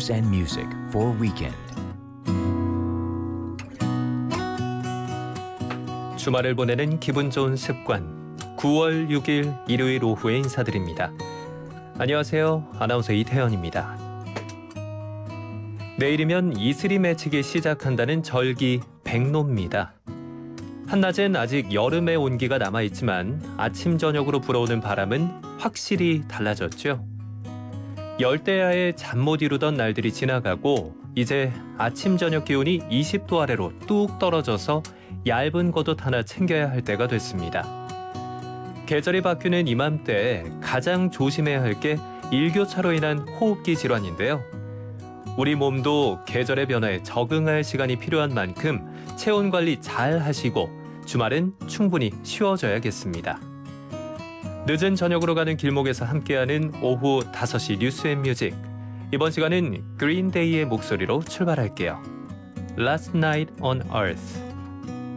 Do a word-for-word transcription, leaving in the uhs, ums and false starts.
News and Music for Weekend. 주말을 보내는 기분 좋은 습관. 구월 육일 일요일 오후에 인사드립니다. 안녕하세요. 아나운서 이태현입니다. 내일이면 이슬이 맺히기 시작한다는 절기 백로입니다. 한낮엔 아직 여름의 온기가 남아있지만 아침 저녁으로 불어오는 바람은 확실히 달라졌죠. 열대야에 잠 못 이루던 날들이 지나가고 이제 아침 저녁 기온이 이십 도 아래로 뚝 떨어져서 얇은 겉옷 하나 챙겨야 할 때가 됐습니다. 계절이 바뀌는 이맘때 가장 조심해야 할 게 일교차로 인한 호흡기 질환인데요. 우리 몸도 계절의 변화에 적응할 시간이 필요한 만큼 체온 관리 잘 하시고 주말엔 충분히 쉬어줘야겠습니다. 늦은 저녁으로 가는 길목에서 함께하는 오후 다섯 시 뉴스 앤 뮤직. 이번 시간은 그린데이의 목소리로 출발할게요. Last Night on Earth.